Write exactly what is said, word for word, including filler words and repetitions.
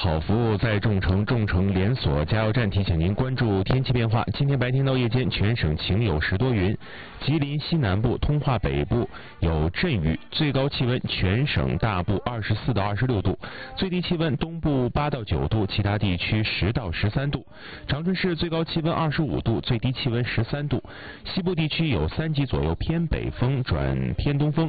好服务在众诚，众诚连锁加油站提醒您关注天气变化。今天白天到夜间，全省晴有时多云，吉林西南部、通化北部有阵雨，最高气温全省大部二十四到二十六度，最低气温东部八到九度，其他地区十到十三度。长春市最高气温二十五度，最低气温十三度。西部地区有三级左右偏北风转偏东风。